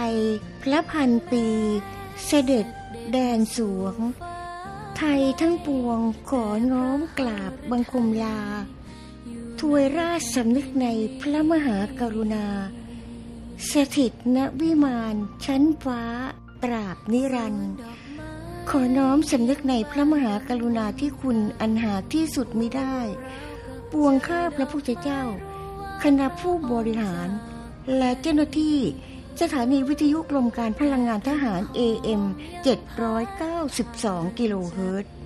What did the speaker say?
ยพระพันปีเสด็จแดนสวงไทยทั้งปวงขอน้อมกราบบังคมลาถวยราชสำนึกในพระมหากรุณาสถิตณวิมานชั้นฟ้าตราบนิรันดร์ขอน้อมสำนึกในพระมหากรุณาธิคุณอันหาที่สุดมิได้ปวงข้าพระพุทธเจ้าคณะผู้บริหารและเจ้าหน้าที่สถานีวิทยุกรมการพลังงานทหาร AM 792 กิโลเฮิรตซ์